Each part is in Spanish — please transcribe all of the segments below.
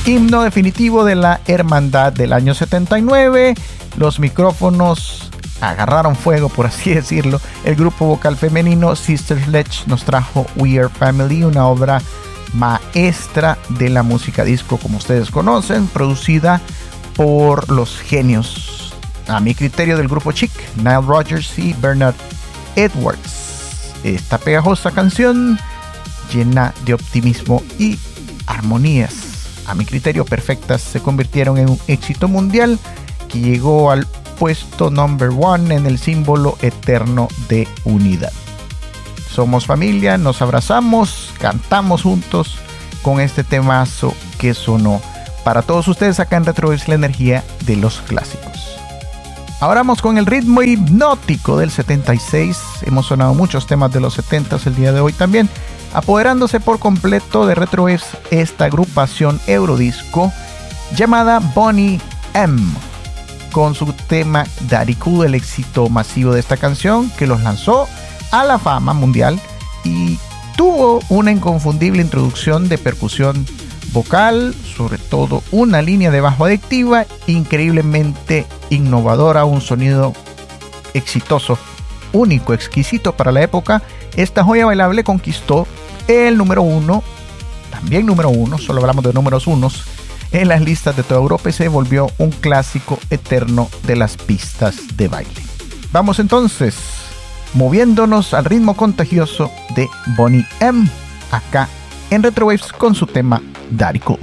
Himno definitivo de la hermandad del año 79. Los micrófonos agarraron fuego, por así decirlo. El grupo vocal femenino Sister Sledge nos trajo We Are Family, una obra maestra de la música disco, como ustedes conocen, producida por los genios, a mi criterio, del grupo Chic, Nile Rodgers y Bernard Edwards. Esta pegajosa canción, llena de optimismo y armonías, a mi criterio perfectas, se convirtieron en un éxito mundial que llegó al puesto number 1 en el símbolo eterno de unidad. Somos familia, nos abrazamos, cantamos juntos con este temazo que sonó para todos ustedes acá en Retrowaves, la energía de los clásicos. Ahora vamos con el ritmo hipnótico del 76. Hemos sonado muchos temas de los 70s el día de hoy también, apoderándose por completo de Retrowaves esta agrupación Eurodisco llamada Boney M, con su tema Daddy Cool, el éxito masivo de esta canción que los lanzó a la fama mundial y tuvo una inconfundible introducción de percusión vocal, sobre todo una línea de bajo adictiva increíblemente innovadora, un sonido exitoso, único, exquisito para la época. Esta joya bailable conquistó el número 1, también número 1, solo hablamos de números unos, en las listas de toda Europa y se volvió un clásico eterno de las pistas de baile. Vamos entonces moviéndonos al ritmo contagioso de Boney M, acá en Retrowaves con su tema Daddy Cool.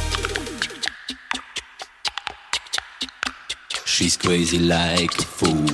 She's crazy like a fool.